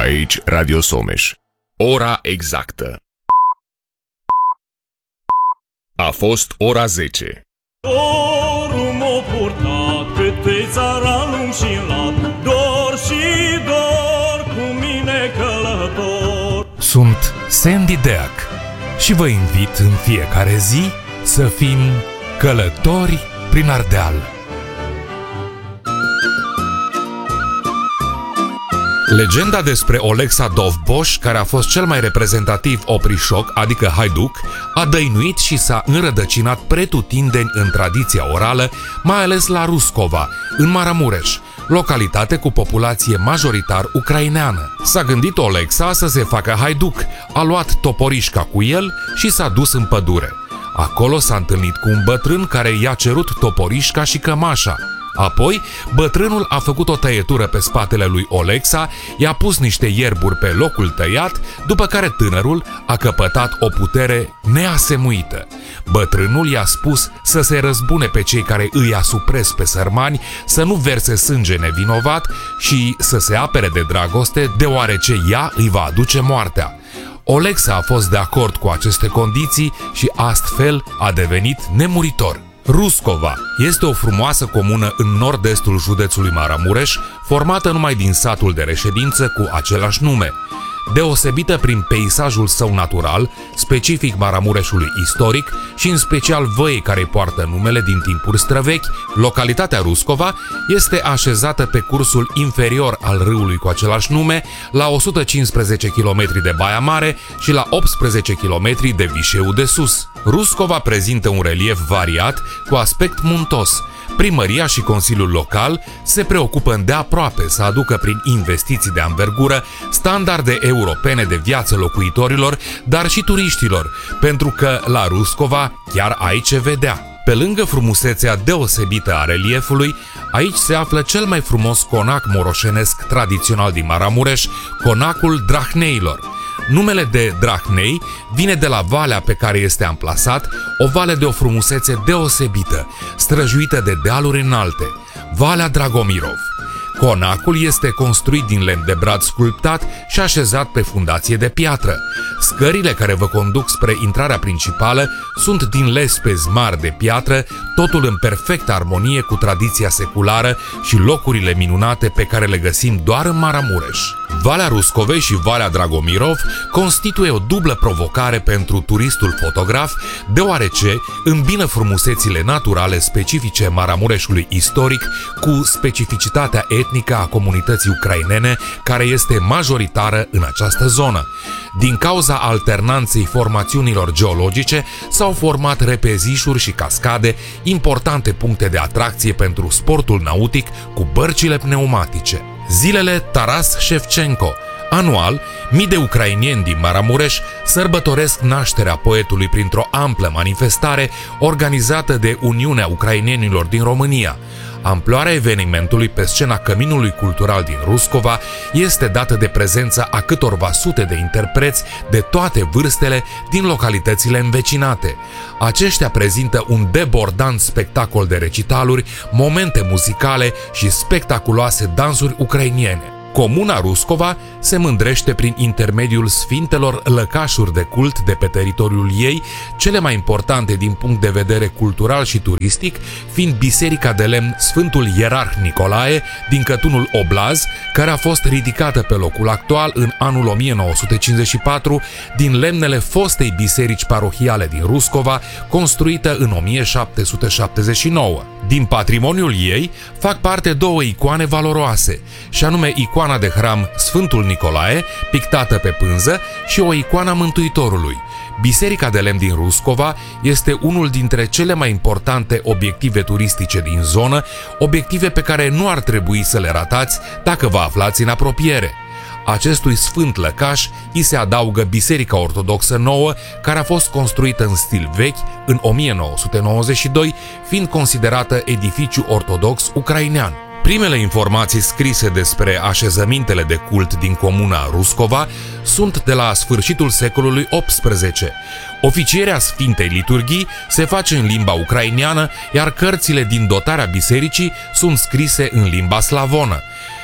Aici Radio Someș. Ora exactă. A fost ora 10. Dorul m-a purtat pe țara lung și lat, dor și dor cu mine călător. Sunt Sandy Deac și vă invit în fiecare zi să fim călători prin Ardeal. Legenda despre Olexa Dovboș, care a fost cel mai reprezentativ oprișoc, adică haiduc, a dăinuit și s-a înrădăcinat pretutindeni în tradiția orală, mai ales la Ruscova, în Maramureș, localitate cu populație majoritar ucraineană. S-a gândit Olexa să se facă haiduc, a luat toporișca cu el și s-a dus în pădure. Acolo s-a întâlnit cu un bătrân care i-a cerut toporișca și cămașa. Apoi, bătrânul a făcut o tăietură pe spatele lui Olexa, i-a pus niște ierburi pe locul tăiat, după care tânărul a căpătat o putere neasemuită. Bătrânul i-a spus să se răzbune pe cei care îi asupres pe sărmani, să nu verse sânge nevinovat și să se apere de dragoste, deoarece ea îi va aduce moartea. Olexa a fost de acord cu aceste condiții și astfel a devenit nemuritor. Ruscova este o frumoasă comună în nord-estul județului Maramureș, formată numai din satul de reședință cu același nume. Deosebită prin peisajul său natural, specific Maramureșului istoric și în special văii care poartă numele din timpuri străvechi, localitatea Ruscova este așezată pe cursul inferior al râului cu același nume, la 115 km de Baia Mare și la 18 km de Vișeu de Sus. Ruscova prezintă un relief variat cu aspect muntos. Primăria și Consiliul Local se preocupă îndeaproape să aducă prin investiții de anvergură standarde europene de viață locuitorilor, dar și turiștilor, pentru că la Ruscova chiar ai ce vedea. Pe lângă frumusețea deosebită a reliefului, aici se află cel mai frumos conac moroșenesc tradițional din Maramureș, conacul Drahneilor. Numele de Drahnei vine de la valea pe care este amplasat, o vale de o frumusețe deosebită, străjuită de dealuri înalte, Valea Dragomirov. Conacul este construit din lemn de brad sculptat și așezat pe fundație de piatră. Scările care vă conduc spre intrarea principală sunt din lespezi mari de piatră, totul în perfectă armonie cu tradiția seculară și locurile minunate pe care le găsim doar în Maramureș. Valea Ruscovei și Valea Dragomirov constituie o dublă provocare pentru turistul fotograf, deoarece îmbină frumusețile naturale specifice Maramureșului istoric cu specificitatea etnică a comunității ucrainene, care este majoritară în această zonă. Din cauza alternanței formațiunilor geologice s-au format repezișuri și cascade, importante puncte de atracție pentru sportul nautic cu bărcile pneumatice. Zilele Taras Shevchenko. Anual, mii de ucraineni din Maramureș sărbătoresc nașterea poetului printr-o amplă manifestare organizată de Uniunea Ucrainenilor din România. Amploarea evenimentului pe scena Căminului Cultural din Ruscova este dată de prezența a câtorva sute de interpreți de toate vârstele din localitățile învecinate. Aceștia prezintă un debordant spectacol de recitaluri, momente muzicale și spectaculoase dansuri ucrainiene. Comuna Ruscova se mândrește prin intermediul sfintelor lăcașuri de cult de pe teritoriul ei, cele mai importante din punct de vedere cultural și turistic, fiind Biserica de lemn Sfântul Ierarh Nicolae din Cătunul Oblaz, care a fost ridicată pe locul actual în anul 1954 din lemnele fostei biserici parohiale din Ruscova, construită în 1779. Din patrimoniul ei fac parte două icoane valoroase, și anume icoana de hram Sfântul Nicolae, pictată pe pânză, și o icoană a Mântuitorului. Biserica de lemn din Ruscova este unul dintre cele mai importante obiective turistice din zonă, obiective pe care nu ar trebui să le ratați dacă vă aflați în apropiere. Acestui sfânt lăcaș îi se adaugă Biserica Ortodoxă Nouă, care a fost construită în stil vechi în 1992, fiind considerată edificiu ortodox ucrainean. Primele informații scrise despre așezămintele de cult din comuna Ruscova sunt de la sfârșitul secolului XVIII. Oficierea Sfintei Liturghii se face în limba ucraineană, iar cărțile din dotarea bisericii sunt scrise în limba slavonă.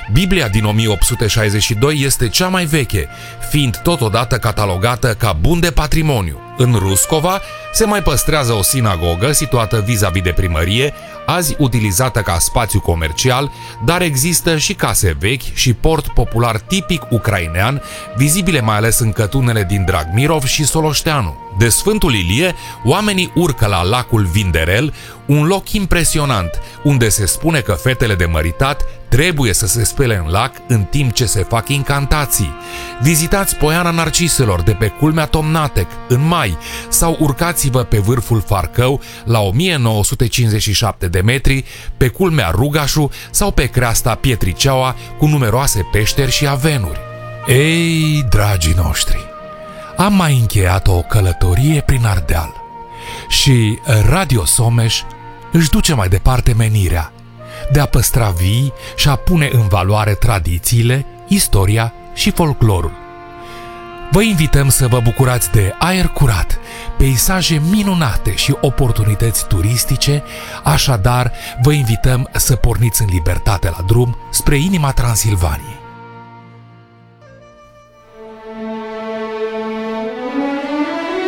Biblia din 1862 este cea mai veche, fiind totodată catalogată ca bun de patrimoniu. În Ruscova se mai păstrează o sinagogă situată vis-a-vis de primărie, azi utilizată ca spațiu comercial, dar există și case vechi și port popular tipic ucrainean, vizibile mai ales în cătunele din Dragmirov și Soloșteanu. De Sfântul Ilie, oamenii urcă la lacul Vinderel, un loc impresionant, unde se spune că fetele de măritat trebuie să se spele în lac în timp ce se fac incantații. Vizitați Poiana Narciselor de pe culmea Tomnatec în mai sau urcați-vă pe vârful Farcău la 1957 de metri, pe culmea Rugașu sau pe creasta Pietriceaua cu numeroase peșteri și avenuri. Ei, dragii noștri, am mai încheiat o călătorie prin Ardeal și Radio Someș își duce mai departe menirea de a păstra vii și a pune în valoare tradițiile, istoria și folclorul. Vă invităm să vă bucurați de aer curat, peisaje minunate și oportunități turistice, așadar vă invităm să porniți în libertate la drum spre inima Transilvaniei.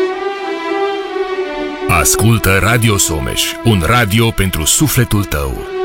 Ascultă Radio Someș, un radio pentru sufletul tău.